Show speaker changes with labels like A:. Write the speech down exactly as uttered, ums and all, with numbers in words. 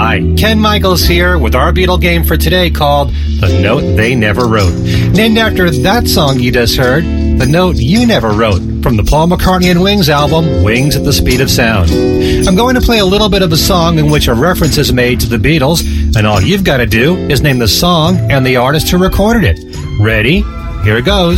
A: Hi, Ken Michaels here with our Beatle game for today called The Note They Never Wrote. Named after that song you just heard, The Note You Never Wrote, from the Paul McCartney and Wings album, Wings at the Speed of Sound. I'm going to play a little bit of a song in which a reference is made to the Beatles, and all you've got to do is name the song and the artist who recorded it. Ready? Here it goes.